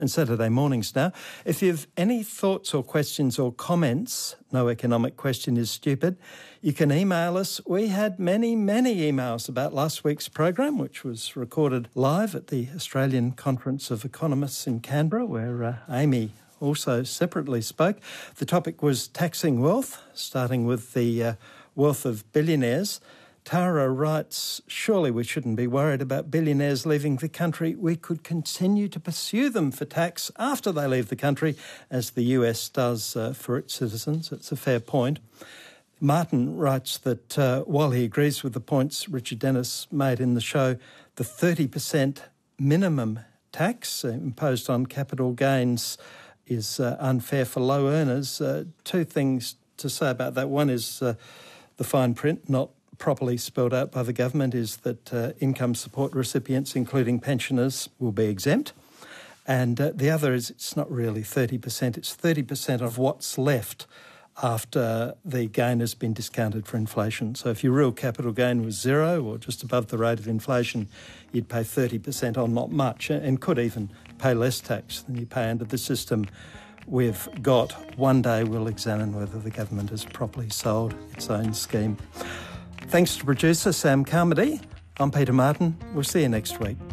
and Saturday mornings now. If you've any thoughts or questions or comments, no economic question is stupid, you can email us. We had many emails about last week's program, which was recorded live at the Australian Conference of Economists in Canberra, where Amy also separately spoke. The topic was taxing wealth, starting with the wealth of billionaires. Tara writes, surely we shouldn't be worried about billionaires leaving the country. We could continue to pursue them for tax after they leave the country, as the US does for its citizens. It's a fair point. Martin writes that while he agrees with the points Richard Dennis made in the show, the 30% minimum tax imposed on capital gains is unfair for low earners. Two things to say about that. One is the fine print, not properly spelled out by the government, is that income support recipients, including pensioners, will be exempt. And the other is it's not really 30%, it's 30% of what's left after the gain has been discounted for inflation. So if your real capital gain was zero or just above the rate of inflation, you'd pay 30% on not much and could even pay less tax than you pay under the system we've got. One day we'll examine whether the government has properly sold its own scheme. Thanks to producer Sam Carmody. I'm Peter Martin. We'll see you next week.